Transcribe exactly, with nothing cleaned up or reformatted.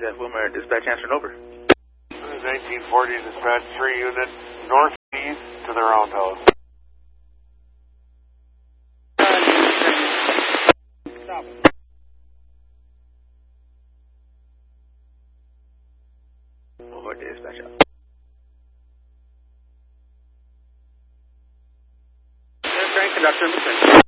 Jeff Wilmer, dispatch answering over. nineteen forty, dispatch three unit northeast to the roundhouse. Stop. Over dispatch out. Train conductor, listen.